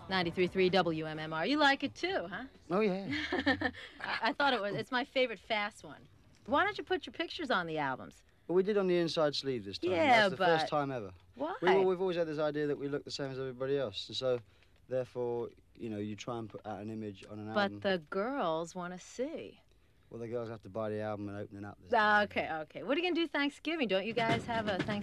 93.3 WMMR. You like it too, huh? Oh, yeah. I thought it's my favorite fast one. Why don't you put your pictures on the albums? Well, we did on the inside sleeve this time. Yeah, That's the first time ever. Why? We've always had this idea that we look the same as everybody else. And so, therefore, you know, you try and put out an image on an album. But the girls want to see. Well, the girls have to buy the album and open it up this time. Okay. What are you going to do Thanksgiving? Don't you guys have a Thanksgiving?